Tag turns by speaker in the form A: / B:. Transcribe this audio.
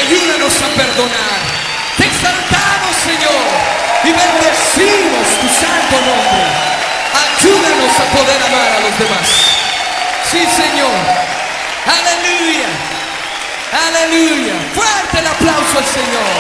A: Ayúdanos a perdonar. Te exaltamos, Señor, y bendecimos tu santo nombre. Ayúdanos a poder amar a los demás. Sí, Señor. Aleluya. Aleluya. Fuerte el aplauso al Señor.